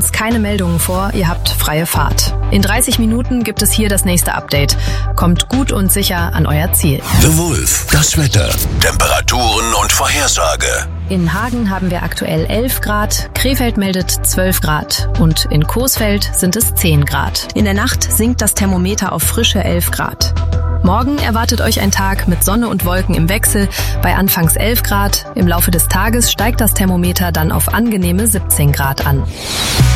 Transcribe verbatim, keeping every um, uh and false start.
uns keine Meldungen vor, ihr habt freie Fahrt. In dreißig Minuten gibt es hier das nächste Update. Kommt gut und sicher an euer Ziel. The Wolf, das Wetter, Temperaturen und Vorhersage. In Hagen haben wir aktuell elf Grad, Krefeld meldet zwölf Grad und in Coesfeld sind es zehn Grad. In der Nacht sinkt das Thermometer auf frische elf Grad. Morgen erwartet euch ein Tag mit Sonne und Wolken im Wechsel bei anfangs elf Grad. Im Laufe des Tages steigt das Thermometer dann auf angenehme siebzehn Grad an.